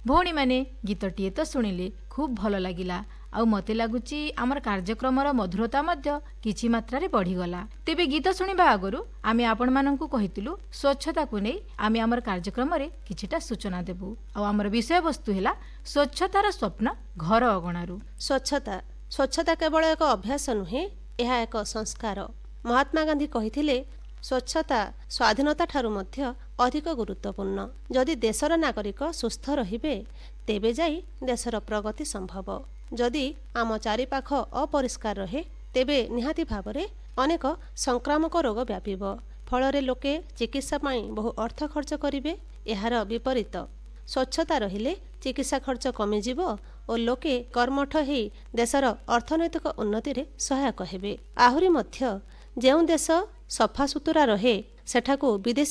भौणी माने गीतटीए तो शुणिले खूब भल लगिला आउ मते लागुची आमर कार्यक्रमर मधुरता मध्य किछि मात्रारे बढ़ीगला। तेबे गीत शुणिबा आगरु आमे आपण माननकु कहितलु स्वच्छता को नै आमे आमर कार्यक्रम रे किछिटा सूचना देबु आउ आमर विषय वस्तु हैला स्वच्छतार स्वप्न घर अगणारु। स्वच्छता स्वच्छता केवल एक अभ्यास नुहे, यह एक संस्कार। महात्मा गांधी कहिथिले स्वच्छता स्वाधीनता ठारू मध्य अधिक गुरुत्वपूर्ण। जदि देशर नागरिक सुस्थ रहिबे तेबे जाई देशर प्रगति संभव। जदि आम चारिपाख अपरिष्कार रहे तेबे निहाती भावरे अनेक संक्रामक रोग व्यापिब, फलरे लोके चिकित्सा पाई बहु अर्थ खर्च करिवे। एहार विपरीत स्वच्छता रहिले चिकित्सा खर्च कमिजिब और लोके कर्मठ हेई देशर अर्थनैतिक उन्नति रे सहायक हेबे। आहुरी मध्य जेउ देश सफा सुतुरा रहे सेठाकू विदेशी